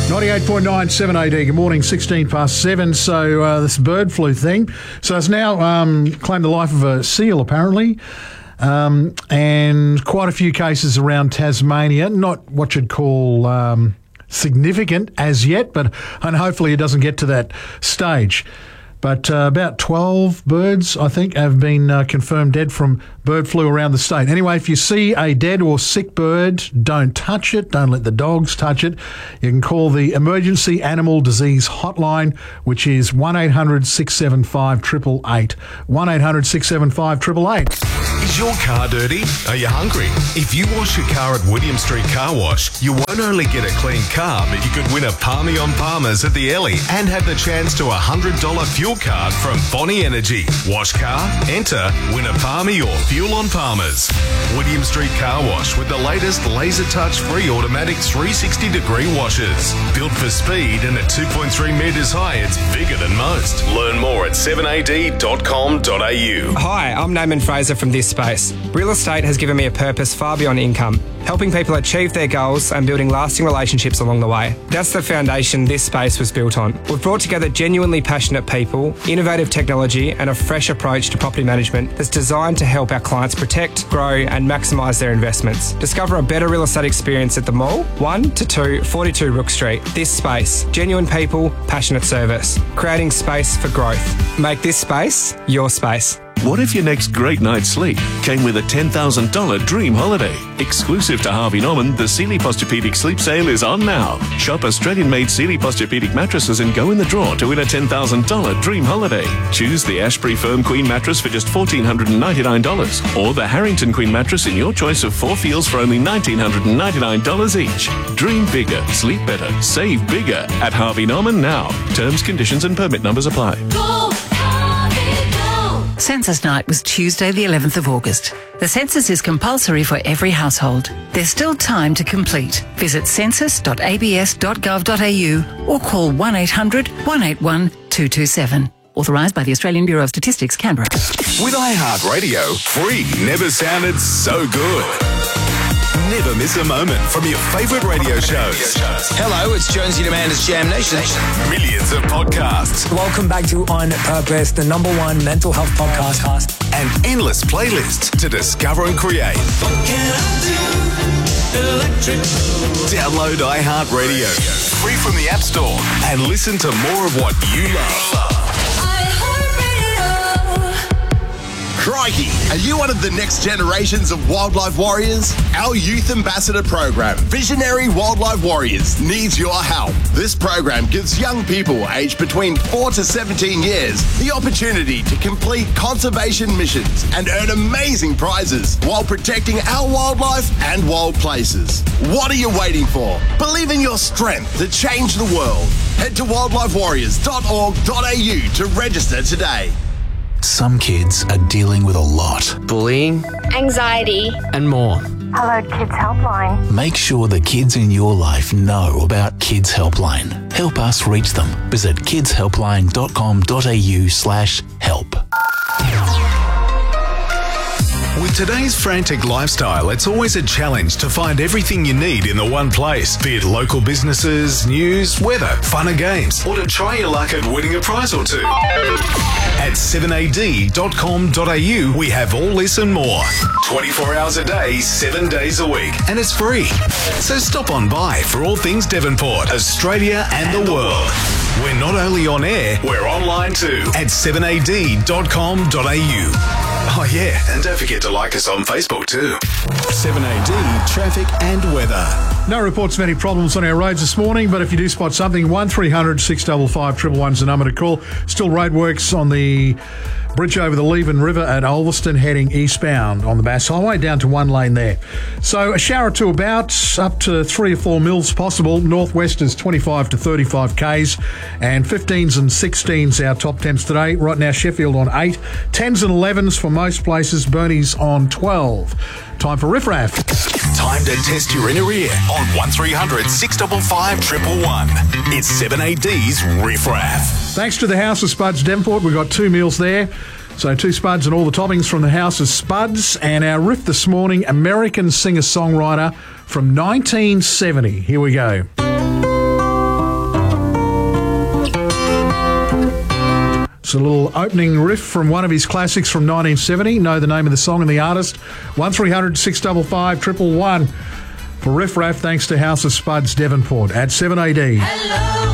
98.9 7AD. Good morning, 16 past 7. So this bird flu thing. So it's now claimed the life of a seal, apparently. And quite a few cases around Tasmania. Not what you'd call significant as yet, and hopefully it doesn't get to that stage. But about 12 birds, I think, have been confirmed dead from bird flu around the state. Anyway, if you see a dead or sick bird, don't touch it. Don't let the dogs touch it. You can call the Emergency Animal Disease Hotline, which is 1-800-675-888. 1-800-675-888. Is your car dirty? Are you hungry? If you wash your car at William Street Car Wash, you won't only get a clean car, but you could win a Palmy on Palmers at the Ellie and have the chance to a $100 fuel card from Bonnie Energy. Wash car, enter, win a Palmy or fuel on Palmers. William Street Car Wash with the latest laser touch free automatic 360-degree washers. Built for speed and at 2.3 metres high, it's bigger than most. Learn more at 7ad.com.au. Hi, I'm Naaman Fraser from This Space. Real estate has given me a purpose far beyond income, helping people achieve their goals and building lasting relationships along the way. That's the foundation This Space was built on. We've brought together genuinely passionate people, innovative technology and a fresh approach to property management that's designed to help our clients protect, grow and maximise their investments. Discover a better real estate experience at the Mall, 1 to 2 42 Rook Street. This Space. Genuine people, passionate service. Creating space for growth. Make this space your space. What if your next great night's sleep came with a $10,000 dream holiday? Exclusive to Harvey Norman, the Sealy Posturepedic Sleep Sale is on now. Shop Australian-made Sealy Posturepedic mattresses and go in the draw to win a $10,000 dream holiday. Choose the Ashbury Firm Queen mattress for just $1,499 or the Harrington Queen mattress in your choice of 4 feels for only $1,999 each. Dream bigger, sleep better, save bigger at Harvey Norman now. Terms, conditions and permit numbers apply. Census Night was Tuesday the 11th of August. The census is compulsory for every household. There's still time to complete. Visit census.abs.gov.au or call 1-800-181-227. Authorised by the Australian Bureau of Statistics, Canberra. With iHeartRadio, free never sounded so good. Never miss a moment from your favourite radio shows. Hello, it's Jonesy and Amanda's Jam Nation. Millions of podcasts. Welcome back to On Purpose, the #1 mental health podcast. And endless playlists to discover and create. Download iHeartRadio, free from the App Store, and listen to more of what you love. Crikey, are you one of the next generations of wildlife warriors? Our Youth Ambassador program, Visionary Wildlife Warriors, needs your help. This program gives young people aged between 4 to 17 years the opportunity to complete conservation missions and earn amazing prizes while protecting our wildlife and wild places. What are you waiting for? Believe in your strength to change the world. Head to wildlifewarriors.org.au to register today. Some kids are dealing with a lot. Bullying, anxiety, and more. Hello, Kids Helpline. Make sure the kids in your life know about Kids Helpline. Help us reach them. Visit kidshelpline.com.au/help. With today's frantic lifestyle, it's always a challenge to find everything you need in the one place, be it local businesses, news, weather, fun and games, or to try your luck at winning a prize or two. At 7ad.com.au, we have all this and more. 24 hours a day, 7 days a week, and it's free. So stop on by for all things Devonport, Australia and the world. We're not only on air, we're online too at 7ad.com.au. Oh yeah, and don't forget to like us on Facebook too. 7AD, traffic and weather. No reports of any problems on our roads this morning, but if you do spot something, 1300 655 111 is the number to call. Still roadworks on the bridge over the Leven River at Ulverston heading eastbound on the Bass Highway, down to 1 lane there. So a shower or two about, up to 3 or 4 mils possible. Northwest is 25 to 35 Ks and 15s and 16s our top temps today. Right now Sheffield on 8, 10s and 11s for most places, Burnie's on 12. Time for Riff Raff. Time to test your inner ear on 1300 655 111. It's 7AD's Riff Raff. Thanks to the House of Spuds Devonport, we've got 2 meals there. So 2 spuds and all the toppings from the House of Spuds. And our riff this morning, American singer-songwriter from 1970. Here we go. It's a little opening riff from one of his classics from 1970. Know the name of the song and the artist. 1300 655 111 for Riff Raff, thanks to House of Spuds, Devonport at 7 AD. Hello.